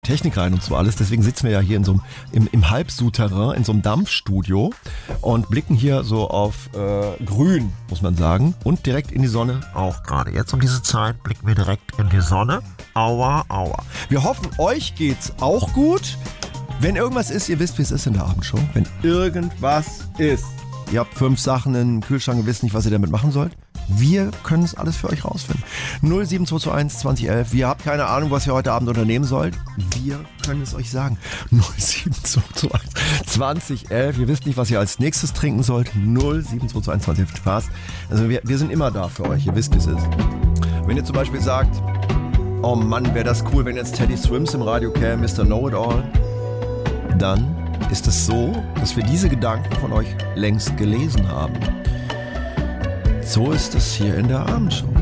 Technik rein und so alles. Deswegen sitzen wir ja hier in so einem im Halbsouterrain, in so einem Dampfstudio und blicken hier so auf grün, muss man sagen. Und direkt in die Sonne. Auch gerade jetzt um diese Zeit blicken wir direkt in die Sonne. Aua, aua. Wir hoffen, euch geht's auch gut. Wenn irgendwas ist, ihr wisst, wie es ist in der Abendshow. Wenn irgendwas ist. Ihr habt 5 Sachen im Kühlschrank und wisst nicht, was ihr damit machen sollt. Wir können es alles für euch rausfinden. 07221 2011. Ihr habt keine Ahnung, was ihr heute Abend unternehmen sollt. Wir können es euch sagen. 07221 2011. Ihr wisst nicht, was ihr als nächstes trinken sollt. 07221 2011. Spaß. Also wir sind immer da für euch. Ihr wisst, wie es ist. Wenn ihr zum Beispiel sagt, oh Mann, wäre das cool, wenn jetzt Teddy Swims im Radio käme, Mr. Know-It-All, dann ist es so, dass wir diese Gedanken von euch längst gelesen haben. So ist es hier in der Abendshow.